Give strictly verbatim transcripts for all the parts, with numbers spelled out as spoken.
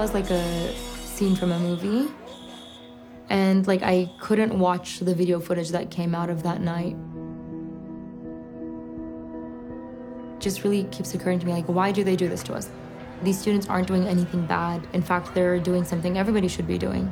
was like a scene from a movie. And like I couldn't watch the video footage that came out of that night. Just really keeps occurring to me, like, why do they do this to us? These students aren't doing anything bad. In fact, they're doing something everybody should be doing.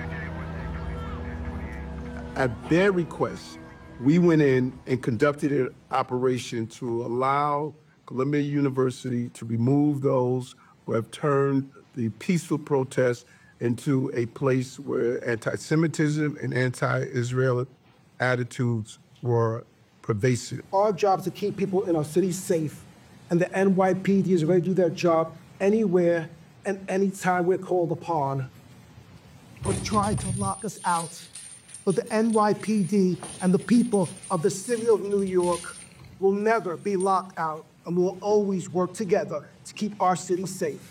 At their request, we went in and conducted an operation to allow Columbia University to remove those who have turned the peaceful protests into a place where anti-Semitism and anti-Israel attitudes were pervasive. Our job is to keep people in our city safe, and the N Y P D is ready to do their job anywhere and anytime we're called upon. But trying to lock us out. But the N Y P D and the people of the city of New York will never be locked out, and we'll always work together to keep our city safe.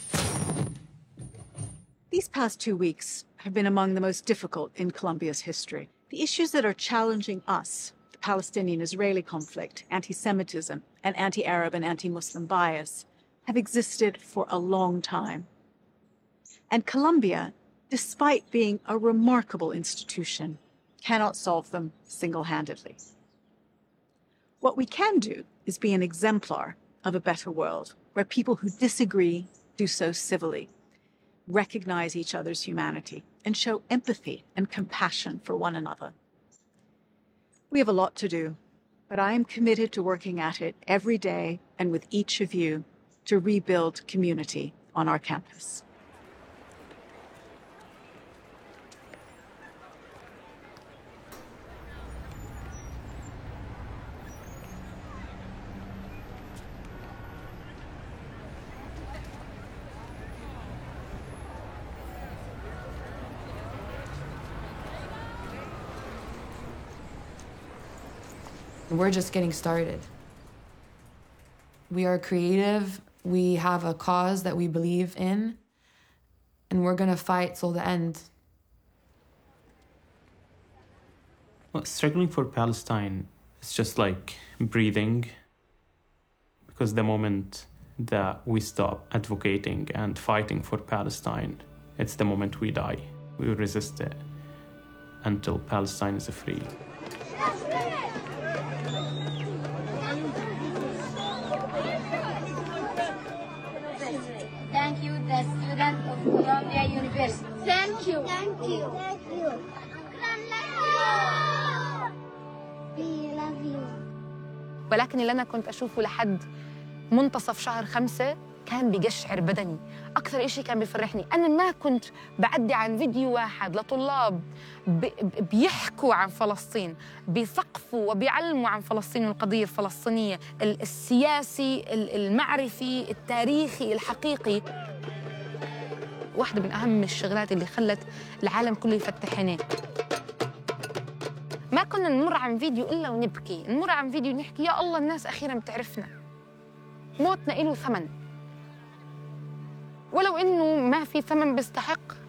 These past two weeks have been among the most difficult in Columbia's history. The issues that are challenging us, the Palestinian-Israeli conflict, anti-Semitism, and anti-Arab and anti-Muslim bias, have existed for a long time. And Columbia, despite being a remarkable institution, cannot solve them single-handedly. What we can do is be an exemplar of a better world, where people who disagree do so civilly, recognize each other's humanity, and show empathy and compassion for one another. We have a lot to do, but I am committed to working at it every day and with each of you to rebuild community on our campus. We're just getting started. We are creative, we have a cause that we believe in, and we're gonna fight till the end. Well, struggling for Palestine is just like breathing, because the moment that we stop advocating and fighting for Palestine, it's the moment we die. We resist it until Palestine is free. Thank you, the student of Columbia University. Thank you. Thank you. Thank you. We love you. ولكن اللي أنا كنت أشوفه لحد منتصف شهر خمسة كان بيقشعر بدني. أكثر إشي كان بيفرحني أنا ما كنت بعدي عن فيديو واحد لطلاب بيحكوا عن فلسطين، بيثقفوا وبيعلموا عن فلسطين والقضية الفلسطينية، السياسي، المعرفي، التاريخي، الحقيقي. واحدة من أهم الشغلات اللي خلت العالم كله يفتح عينيه. ما كنا نمر عن فيديو إلا ونبكي، نمر عن فيديو ونحكي يا الله الناس أخيراً بتعرفنا. موتنا إله ثمن. ولو إنه ما في ثمن بيستحق